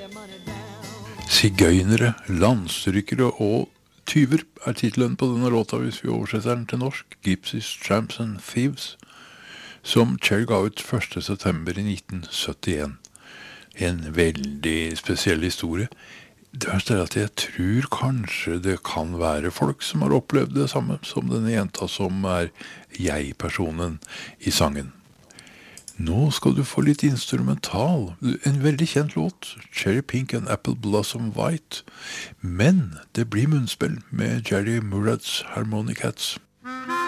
Sigøynere, landstrykkere og tyver titelen på denne låta hvis vi oversetter den til norsk. Gypsies, Tramps and Thieves, som Cher ga ut 1. september i 1971. En veldig spesiell historie. Det verste at jeg tror kanskje det kan være folk som har opplevd det samme som denne jenta som jeg-personen i sangen. Nå skal du få litt instrumental, en veldig kjent låt, Cherry Pink and Apple Blossom White, men det blir munnspill med Jerry Murads Harmonicats.